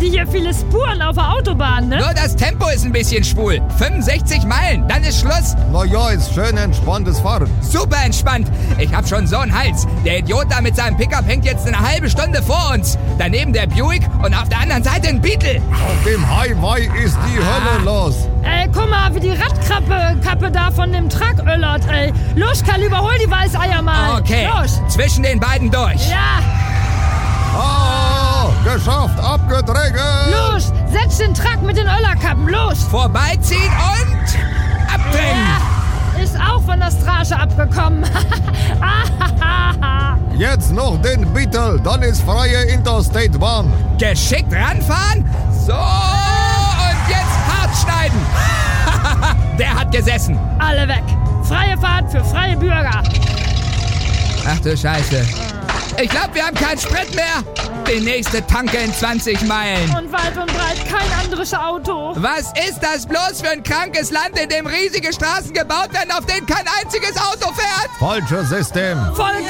die hier viele Spuren auf der Autobahn, ne? Nur das Tempo ist ein bisschen schwul. 65 Meilen, dann ist Schluss. Na ja, ist schön entspanntes Fahren. Super entspannt. Ich hab schon so einen Hals. Der Idiot da mit seinem Pickup hängt jetzt eine halbe Stunde vor uns. Daneben der Buick und auf der anderen Seite ein Beetle. Auf dem Highway ist die Hölle los. Ey, guck mal, wie die Radkappe da von dem Truck öllert, ey. Los, Karl, überhol die Weißeier mal. Okay, Los. zwischen den beiden durch. Ja, Ah, geschafft, abgedrängt. los, setz den Truck mit den Öllerkappen, los. Vorbeiziehen und abdrehen. Ja, ist auch von der Straße abgekommen. Jetzt noch den Beetle, dann ist freie Interstate-Bahn. Geschickt ranfahren. So, und jetzt hart schneiden. Der hat gesessen. Alle weg. Freie Fahrt für freie Bürger. Ach du Scheiße. Ich glaube, wir haben keinen Sprit mehr. Die nächste Tanke in 20 Meilen. Und weit und breit kein anderes Auto. Was ist das bloß für ein krankes Land, in dem riesige Straßen gebaut werden, auf denen kein einziges Auto fährt? Falsches System. Voll